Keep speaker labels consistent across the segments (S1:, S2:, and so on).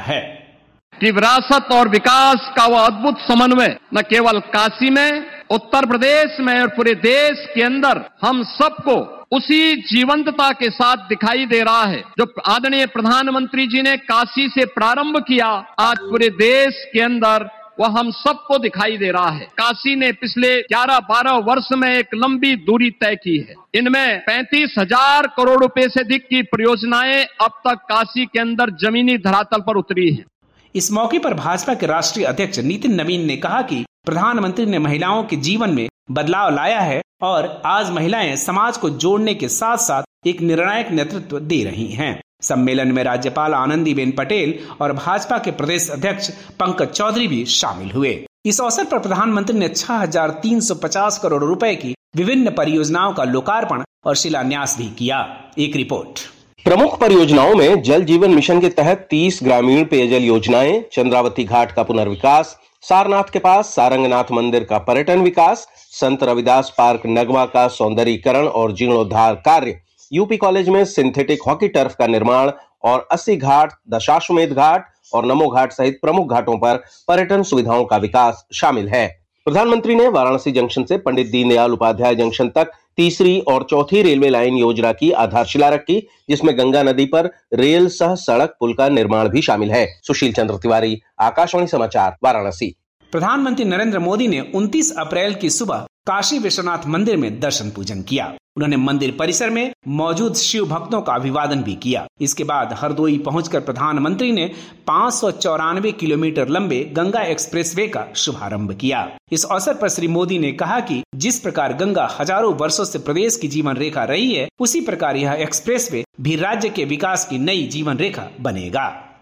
S1: है
S2: कि विरासत और विकास का वह अद्भुत समन्वय न केवल काशी में, उत्तर प्रदेश में और पूरे देश के अंदर हम सबको उसी जीवंतता के साथ दिखाई दे रहा है जो आदरणीय प्रधानमंत्री जी ने काशी से प्रारंभ किया। आज पूरे देश के अंदर वह हम सबको दिखाई दे रहा है। काशी ने पिछले 11-12 वर्ष में एक लंबी दूरी तय की है। इनमें 35,000 करोड़ रुपए से अधिक की परियोजनाएं अब तक काशी के अंदर जमीनी धरातल पर उतरी हैं।
S1: इस मौके पर भाजपा के राष्ट्रीय अध्यक्ष नितिन नवीन ने कहा कि प्रधानमंत्री ने महिलाओं के जीवन में बदलाव लाया है और आज महिलाएं समाज को जोड़ने के साथ साथ एक निर्णायक नेतृत्व दे रही हैं। सम्मेलन में राज्यपाल आनंदीबेन पटेल और भाजपा के प्रदेश अध्यक्ष पंकज चौधरी भी शामिल हुए। इस अवसर पर प्रधानमंत्री ने 6,350 करोड़ रुपए की विभिन्न परियोजनाओं का लोकार्पण और शिलान्यास भी किया। एक रिपोर्ट।
S3: प्रमुख परियोजनाओं में जल जीवन मिशन के तहत 30 ग्रामीण पेयजल योजनाएं, चंद्रावती घाट का पुनर्विकास, सारनाथ के पास सारंगनाथ मंदिर का पर्यटन विकास, संत रविदास पार्क नगवा का सौंदर्यीकरण और जीर्णोद्धार कार्य, यूपी कॉलेज में सिंथेटिक हॉकी टर्फ का निर्माण और 80 घाट, दशाश्वमेध घाट और नमो घाट सहित प्रमुख घाटों पर पर्यटन सुविधाओं का विकास शामिल है। प्रधानमंत्री ने वाराणसी जंक्शन से पंडित दीनदयाल उपाध्याय जंक्शन तक तीसरी और चौथी रेलवे लाइन योजना की आधारशिला रखी, जिसमें गंगा नदी पर रेल सह सड़क पुल का निर्माण भी शामिल है। सुशील चंद्र तिवारी, आकाशवाणी समाचार, वाराणसी।
S1: प्रधानमंत्री नरेंद्र मोदी ने 29 अप्रैल की सुबह काशी विश्वनाथ मंदिर में दर्शन पूजन किया। उन्होंने मंदिर परिसर में मौजूद शिव भक्तों का अभिवादन भी किया। इसके बाद हरदोई पहुंचकर प्रधानमंत्री ने 594 किलोमीटर लंबे गंगा एक्सप्रेसवे का शुभारंभ किया। इस अवसर पर श्री मोदी ने कहा कि जिस प्रकार गंगा हजारों वर्षों से प्रदेश की जीवन रेखा रही है, उसी प्रकार यह एक्सप्रेसवे भी राज्य के विकास की नई जीवन रेखा बनेगा।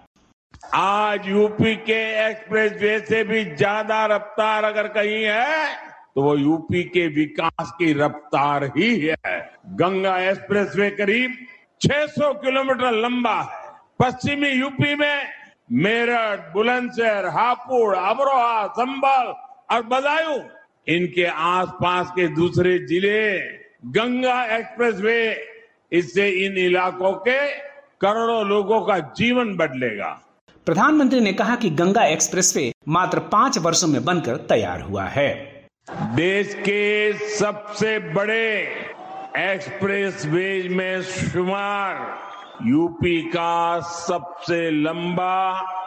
S4: आज यूपी के एक्सप्रेसवे से भी ज्यादा रफ्तार अगर कहीं है तो वो यूपी के विकास की रफ्तार ही है। गंगा एक्सप्रेसवे करीब 600 किलोमीटर लंबा है। पश्चिमी यूपी में मेरठ, बुलंदशहर, हापुड़, अमरोहा, संभल और बदायूं, इनके आसपास के दूसरे जिले गंगा एक्सप्रेसवे, इससे इन इलाकों के करोड़ों लोगों का जीवन बदलेगा।
S1: प्रधानमंत्री ने कहा कि गंगा एक्सप्रेसवे मात्र 5 वर्षों में बनकर तैयार हुआ है।
S4: देश के सबसे बड़े एक्सप्रेसवे में शुमार यूपी का सबसे लंबा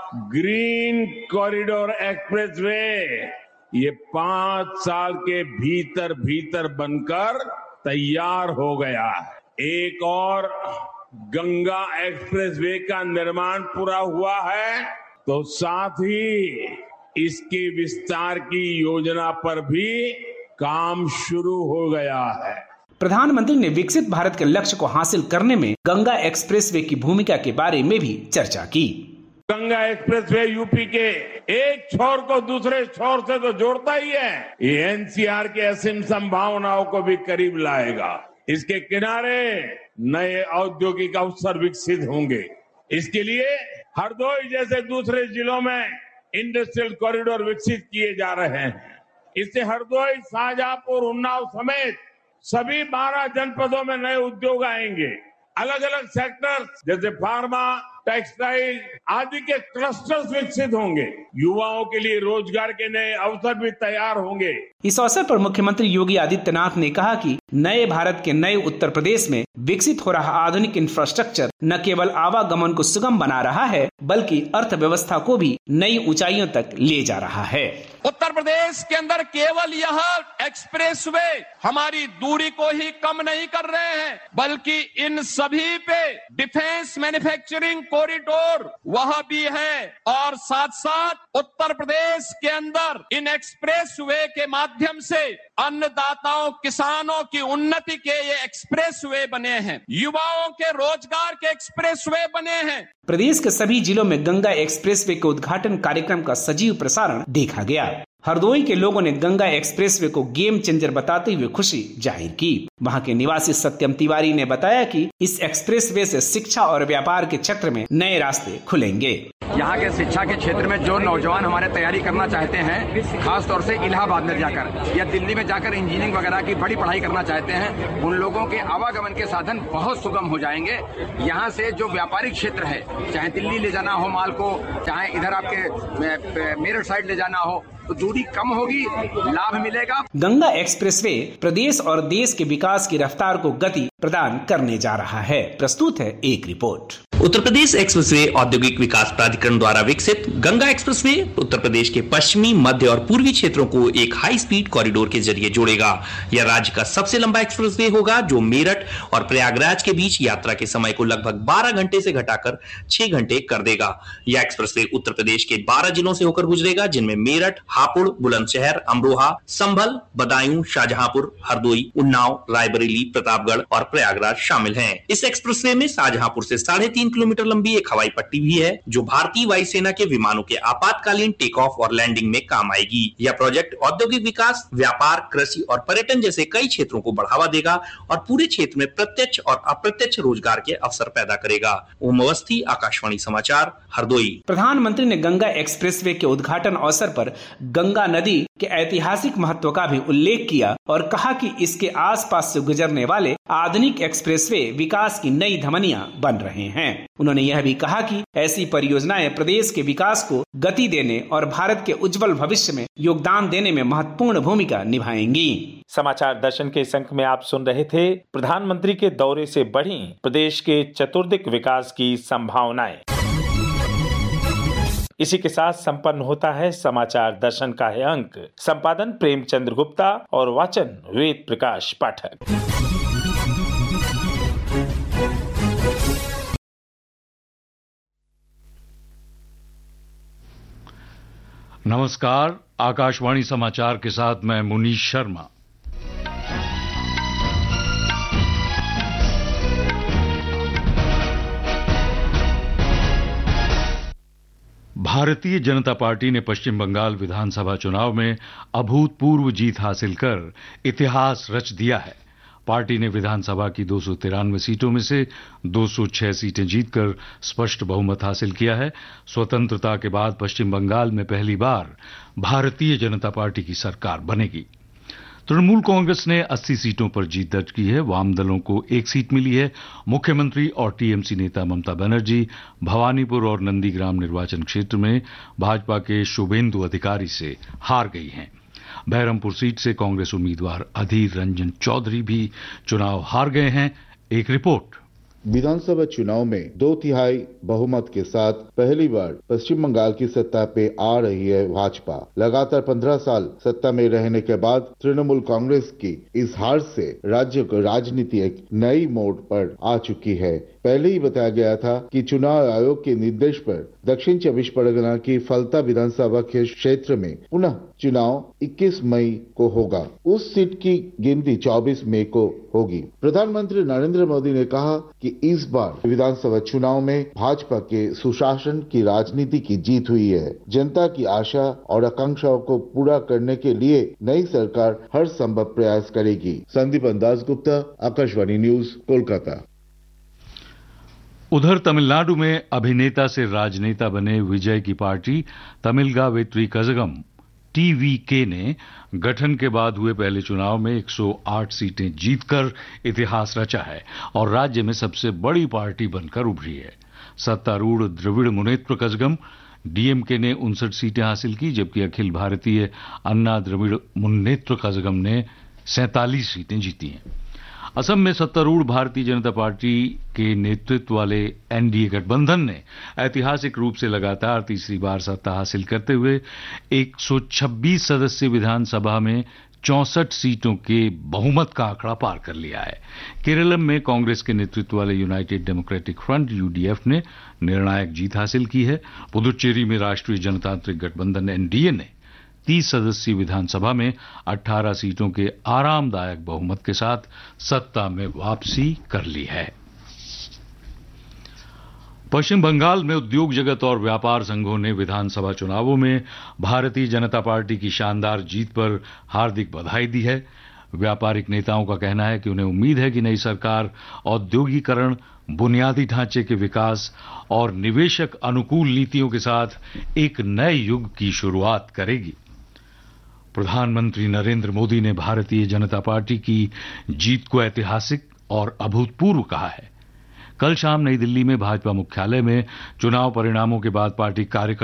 S4: ग्रीन कॉरिडोर एक्सप्रेसवे ये 5 साल के भीतर बनकर तैयार हो गया है। एक और गंगा एक्सप्रेसवे का निर्माण पूरा हुआ है तो साथ ही इसके विस्तार की योजना पर भी काम शुरू हो गया है।
S1: प्रधानमंत्री ने विकसित भारत के लक्ष्य को हासिल करने में गंगा एक्सप्रेसवे की भूमिका के बारे में भी चर्चा की।
S4: गंगा एक्सप्रेसवे यूपी के एक छोर को दूसरे छोर से तो जोड़ता ही है, ये एनसीआर के असीम संभावनाओं को भी करीब लाएगा। इसके किनारे नए औद्योगिक अवसर विकसित होंगे। इसके लिए हरदोई जैसे दूसरे जिलों में इंडस्ट्रियल कॉरिडोर विकसित किए जा रहे हैं। इससे हरदोई, शाहजहांपुर, उन्नाव समेत सभी 12 जनपदों में नए उद्योग आएंगे। अलग अलग सेक्टर्स जैसे फार्मा, टेक्सटाइल आदि के क्लस्टर्स विकसित होंगे। युवाओं के लिए रोजगार के नए अवसर भी तैयार होंगे।
S1: इस अवसर पर मुख्यमंत्री योगी आदित्यनाथ ने कहा कि नए भारत के नए उत्तर प्रदेश में विकसित हो रहा आधुनिक इंफ्रास्ट्रक्चर न केवल आवागमन को सुगम बना रहा है, बल्कि अर्थव्यवस्था को भी नई ऊंचाइयों तक ले जा रहा है।
S5: उत्तर प्रदेश के अंदर केवल यह एक्सप्रेसवे हमारी दूरी को ही कम नहीं कर रहे हैं, बल्कि इन सभी पे डिफेंस मैन्युफैक्चरिंग कॉरिडोर वह भी है। और साथ साथ उत्तर प्रदेश के अंदर इन एक्सप्रेसवे के माध्यम से अन्नदाताओं, किसानों की उन्नति के ये एक्सप्रेसवे बने हैं, युवाओं के रोजगार के एक्सप्रेसवे बने हैं।
S1: प्रदेश के सभी जिलों में गंगा एक्सप्रेसवे के उद्घाटन कार्यक्रम का सजीव प्रसारण देखा गया। हरदोई के लोगों ने गंगा एक्सप्रेसवे को गेम चेंजर बताते हुए खुशी जाहिर की। वहां के निवासी सत्यम तिवारी ने बताया कि इस एक्सप्रेसवे से शिक्षा और व्यापार के क्षेत्र में नए रास्ते खुलेंगे।
S6: यहाँ के शिक्षा के क्षेत्र में जो नौजवान हमारे तैयारी करना चाहते हैं, खास तौर से इलाहाबाद में जाकर या दिल्ली में जाकर इंजीनियरिंग वगैरह की बड़ी पढ़ाई करना चाहते हैं, उन लोगों के आवागमन के साधन बहुत सुगम हो जाएंगे। यहाँ से जो व्यापारिक क्षेत्र है, चाहे दिल्ली ले जाना हो माल को, चाहे इधर आपके मेरठ साइड ले जाना हो, तो दूरी कम होगी, लाभ मिलेगा।
S1: गंगा एक्सप्रेसवे प्रदेश और देश के विकास की रफ्तार को गति प्रदान करने जा रहा है। प्रस्तुत है एक रिपोर्ट।
S7: उत्तर प्रदेश एक्सप्रेसवे औद्योगिक विकास प्राधिकरण द्वारा विकसित गंगा एक्सप्रेसवे उत्तर प्रदेश के पश्चिमी, मध्य और पूर्वी क्षेत्रों को एक हाई स्पीड कॉरिडोर के जरिए जोड़ेगा। यह राज्य का सबसे लंबा एक्सप्रेसवे होगा, जो मेरठ और प्रयागराज के बीच यात्रा के समय को लगभग 12 घंटे से घटाकर 6 घंटे कर देगा। यह एक्सप्रेसवे उत्तर प्रदेश के 12 जिलों से होकर गुजरेगा, जिनमें मेरठ, हापुड़, बुलंदशहर, अमरोहा, संभल, बदायूं, शाहजहांपुर, हरदोई, उन्नाव, रायबरेली, प्रतापगढ़ और प्रयागराज शामिल हैं। इस एक्सप्रेसवे में शाहजहांपुर से 3.5 किलोमीटर लंबी एक हवाई पट्टी भी है, जो भारतीय वायुसेना के विमानों के आपातकालीन टेक ऑफ और लैंडिंग में काम आएगी। यह प्रोजेक्ट औद्योगिक विकास, व्यापार, कृषि और पर्यटन जैसे कई क्षेत्रों को बढ़ावा देगा और पूरे क्षेत्र में प्रत्यक्ष और अप्रत्यक्ष रोजगार के अवसर पैदा करेगा। ओम अवस्थी, आकाशवाणी समाचार, हरदोई।
S1: प्रधानमंत्री ने गंगा एक्सप्रेसवे के उद्घाटन अवसर पर गंगा नदी के ऐतिहासिक महत्व का भी उल्लेख किया और कहा कि इसके आसपास से गुजरने वाले आधुनिक एक्सप्रेसवे विकास की नई धमनियां बन रहे हैं। उन्होंने यह भी कहा कि ऐसी परियोजनाएं प्रदेश के विकास को गति देने और भारत के उज्जवल भविष्य में योगदान देने में महत्वपूर्ण भूमिका निभाएंगी।
S8: समाचार दर्शन के इस अंक में आप सुन रहे थे प्रधानमंत्री के दौरे से बढ़ी प्रदेश के चतुर्दिक विकास की संभावनाएं। इसी के साथ संपन्न होता है समाचार दर्शन का है अंक। संपादन प्रेमचंद्र गुप्ता और वाचन वेद प्रकाश पाठक।
S9: नमस्कार, आकाशवाणी समाचार के साथ मैं मुनीश शर्मा। भारतीय जनता पार्टी ने पश्चिम बंगाल विधानसभा चुनाव में अभूतपूर्व जीत हासिल कर इतिहास रच दिया है। पार्टी ने विधानसभा की 293 सीटों में से 206 सीटें जीतकर स्पष्ट बहुमत हासिल किया है। स्वतंत्रता के बाद पश्चिम बंगाल में पहली बार भारतीय जनता पार्टी की सरकार बनेगी। तृणमूल कांग्रेस ने 80 सीटों पर जीत दर्ज की है। वाम दलों को 1 सीट मिली है। मुख्यमंत्री और टीएमसी नेता ममता बनर्जी भवानीपुर और नंदीग्राम निर्वाचन क्षेत्र में भाजपा के शुभेंदु अधिकारी से हार गई हैं। बहरमपुर सीट से कांग्रेस उम्मीदवार अधीर रंजन चौधरी भी चुनाव हार गए हैं। एक रिपोर्ट।
S10: विधानसभा चुनाव में 2/3 बहुमत के साथ पहली बार पश्चिम बंगाल की सत्ता पे आ रही है भाजपा। लगातार 15 साल सत्ता में रहने के बाद तृणमूल कांग्रेस की इस हार से राज्य की राजनीति एक नई मोड़ पर आ चुकी है। पहले ही बताया गया था कि चुनाव आयोग के निर्देश पर दक्षिण 24 परगना की फलता विधानसभा के क्षेत्र में पुनः चुनाव 21 मई को होगा। उस सीट की गिनती 24 मई को होगी। प्रधानमंत्री नरेंद्र मोदी ने कहा कि इस बार विधानसभा चुनाव में भाजपा के सुशासन की राजनीति की जीत हुई है। जनता की आशा और आकांक्षाओं को पूरा करने के लिए नई सरकार हर संभव प्रयास करेगी। संदीप दासगुप्ता, आकाशवाणी न्यूज, कोलकाता।
S9: उधर तमिलनाडु में अभिनेता से राजनेता बने विजय की पार्टी तमिलगा वेट्री कजगम टीवीके ने गठन के बाद हुए पहले चुनाव में 108 सीटें जीतकर इतिहास रचा है और राज्य में सबसे बड़ी पार्टी बनकर उभरी है। सत्तारूढ़ द्रविड़ मुनेत्र कजगम डीएमके ने 59 सीटें हासिल की, जबकि अखिल भारतीय अन्ना द्रविड़ मुन्नेत्र कजगम ने 47 सीटें जीती हैं। असम में सत्तारूढ़ भारतीय जनता पार्टी के नेतृत्व वाले एनडीए गठबंधन ने ऐतिहासिक रूप से लगातार तीसरी बार सत्ता हासिल करते हुए 126 सदस्यीय विधानसभा में 64 सीटों के बहुमत का आंकड़ा पार कर लिया है। केरलम में कांग्रेस के नेतृत्व वाले यूनाइटेड डेमोक्रेटिक फ्रंट यूडीएफ ने निर्णायक जीत हासिल की है। पुदुचेरी में राष्ट्रीय जनतांत्रिक गठबंधन एनडीए ने 30 सदस्यीय विधानसभा में 18 सीटों के आरामदायक बहुमत के साथ सत्ता में वापसी कर ली है। पश्चिम बंगाल में उद्योग जगत और व्यापार संघों ने विधानसभा चुनावों में भारतीय जनता पार्टी की शानदार जीत पर हार्दिक बधाई दी है। व्यापारिक नेताओं का कहना है कि उन्हें उम्मीद है कि नई सरकार औद्योगिकरण, बुनियादी ढांचे के विकास और निवेशक अनुकूल नीतियों के साथ एक नए युग की शुरुआत करेगी। प्रधानमंत्री नरेंद्र मोदी ने भारतीय जनता पार्टी की जीत को ऐतिहासिक और अभूतपूर्व कहा है। कल शाम नई दिल्ली में भाजपा मुख्यालय में चुनाव परिणामों के बाद पार्टी कार्यकर्ता